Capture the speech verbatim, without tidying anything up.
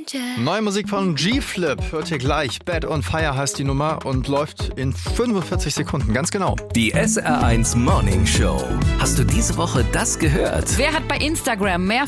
Neue Musik von G-Flip hört ihr gleich. Bad on Fire heißt die Nummer und läuft in fünfundvierzig Sekunden, ganz genau. Die S R eins Morning Show. Hast du diese Woche das gehört? Wer hat bei Instagram mehr